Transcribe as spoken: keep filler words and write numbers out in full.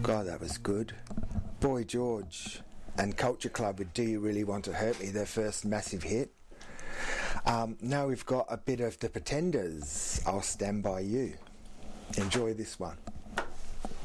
God, that was good. Boy George and Culture Club with Do You Really Want to Hurt Me, their first massive hit. Um, now we've got a bit of The Pretenders, I'll Stand By You. Enjoy this one.